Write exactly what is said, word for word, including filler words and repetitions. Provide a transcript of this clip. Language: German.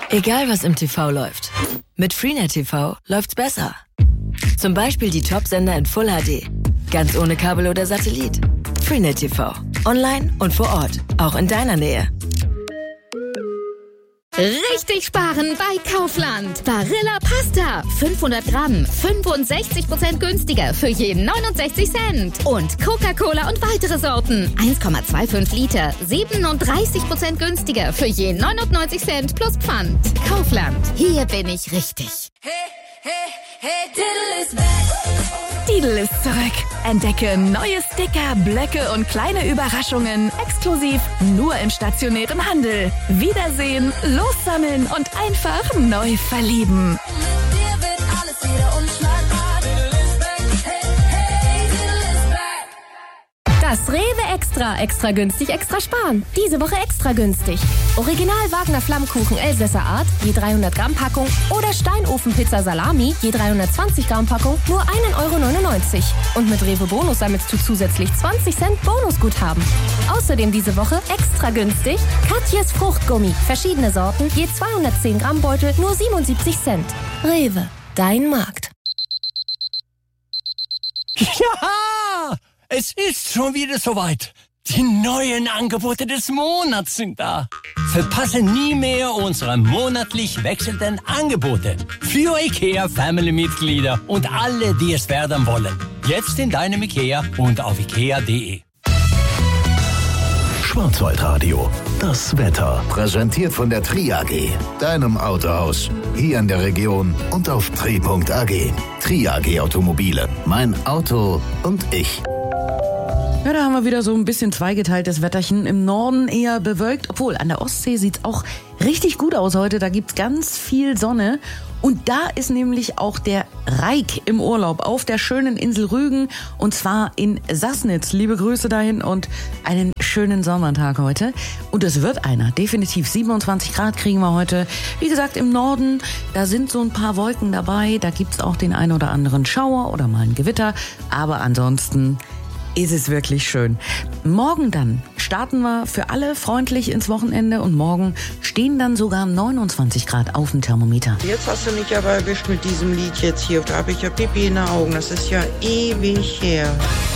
Egal was im T V läuft, mit Freenet T V läuft's besser. Zum Beispiel die Top-Sender in Full H D. Ganz ohne Kabel oder Satellit. Freenet T V. Online und vor Ort. Auch in deiner Nähe. Richtig sparen bei Kaufland. Barilla Pasta. fünfhundert Gramm. fünfundsechzig Prozent günstiger für jeden neunundsechzig Cent. Und Coca-Cola und weitere Sorten. eins Komma fünfundzwanzig Liter. siebenunddreißig Prozent günstiger für jeden neunundneunzig Cent plus Pfand. Kaufland. Hier bin ich richtig. Hey, hey, hey, Diddle is back. Lidl ist zurück. Entdecke neue Sticker, Blöcke und kleine Überraschungen exklusiv nur im stationären Handel. Wiedersehen, lossammeln und einfach neu verlieben. Mit dir wird alles wieder unschlagbar. Diddle is back. Hey, hey, Diddle is back. Das Rewe Extra. Extra günstig, extra sparen. Diese Woche extra günstig. Original Wagner Flammkuchen Elsässer Art, je dreihundert Gramm Packung oder Steinofenpizza Salami, je dreihundertzwanzig Gramm Packung, nur ein Euro neunundneunzig. Und mit Rewe Bonus sammelst du zusätzlich zwanzig Cent Bonusguthaben. Außerdem diese Woche extra günstig Katjes Fruchtgummi. Verschiedene Sorten, je zweihundertzehn Gramm Beutel, nur siebenundsiebzig Cent. Rewe, dein Markt. Ja, es ist schon wieder soweit. Die neuen Angebote des Monats sind da. Verpasse nie mehr unsere monatlich wechselnden Angebote. Für IKEA Family-Mitglieder und alle, die es werden wollen. Jetzt in deinem IKEA und auf ikea punkt de. Schwarzwaldradio, das Wetter. Präsentiert von der Tri A G, deinem Autohaus. Hier in der Region und auf tri punkt a g. Tri A G Automobile. Mein Auto und ich. Ja, da haben wir wieder so ein bisschen zweigeteiltes Wetterchen. Im Norden eher bewölkt, obwohl an der Ostsee sieht's auch richtig gut aus heute. Da gibt's ganz viel Sonne. Und da ist nämlich auch der Reik im Urlaub auf der schönen Insel Rügen. Und zwar in Sassnitz. Liebe Grüße dahin und einen schönen Sommertag heute. Und es wird einer. Definitiv siebenundzwanzig Grad kriegen wir heute. Wie gesagt, im Norden, da sind so ein paar Wolken dabei. Da gibt's auch den ein oder anderen Schauer oder mal ein Gewitter. Aber ansonsten ist es wirklich schön. Morgen dann starten wir für alle freundlich ins Wochenende und morgen stehen dann sogar neunundzwanzig Grad auf dem Thermometer. Jetzt hast du mich aber erwischt mit diesem Lied jetzt hier. Da habe ich ja Pipi in den Augen. Das ist ja ewig her.